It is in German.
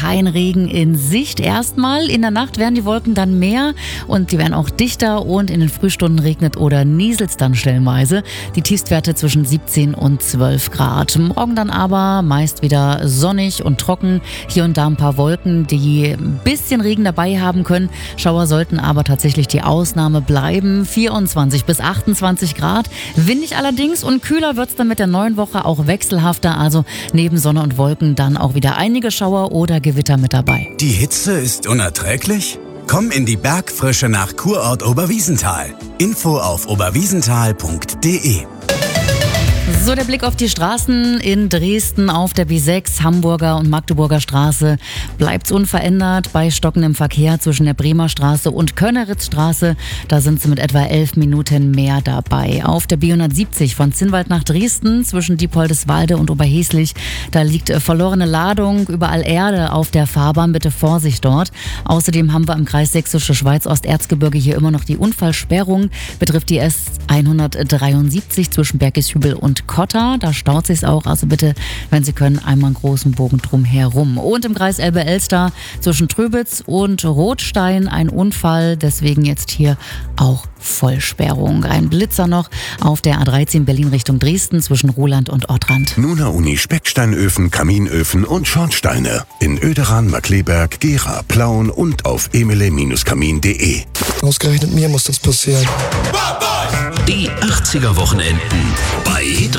kein Regen in Sicht erstmal. In der Nacht werden die Wolken dann mehr und die werden auch dichter und in den Frühstunden regnet oder nieselt es dann stellenweise. Die Tiefstwerte zwischen 17 und 12 Grad. Morgen dann aber meist wieder sonnig und trocken. Hier und da ein paar Wolken, die ein bisschen Regen dabei haben können. Schauer sollten aber tatsächlich die Ausnahme bleiben. 24 bis 28 Grad. Windig allerdings und kühler wird es dann mit der neuen Woche auch wechselhafter. Also neben Sonne und Wolken dann auch wieder einige Schauer oder Gewitter mit dabei. Die Hitze ist unerträglich? Komm in die Bergfrische nach Kurort Oberwiesenthal. Info auf oberwiesenthal.de. So, der Blick auf die Straßen in Dresden auf der B6, Hamburger und Magdeburger Straße bleibt unverändert bei stockendem Verkehr zwischen der Bremer Straße und Könneritzstraße. Da sind sie mit etwa 11 Minuten mehr dabei. Auf der B170 von Zinnwald nach Dresden zwischen Diepoldeswalde und Oberheslich, da liegt verlorene Ladung, überall Erde auf der Fahrbahn, bitte Vorsicht dort. Außerdem haben wir im Kreis Sächsische Schweiz Osterzgebirge hier immer noch die Unfallsperrung, betrifft die S173 zwischen Bergishübel und Kotter, da staut sich's auch, also bitte, wenn Sie können, einmal einen großen Bogen drum herum. Und im Kreis Elbe-Elster zwischen Tröbitz und Rothstein ein Unfall, deswegen jetzt hier auch Vollsperrung. Ein Blitzer noch auf der A13 Berlin Richtung Dresden zwischen Roland und Ortrand. Nuna Uni Specksteinöfen, Kaminöfen und Schornsteine in Oederan, Markleberg, Gera, Plauen und auf emele-kamin.de. Ausgerechnet mir muss das passieren. Die 80er Wochenenden bei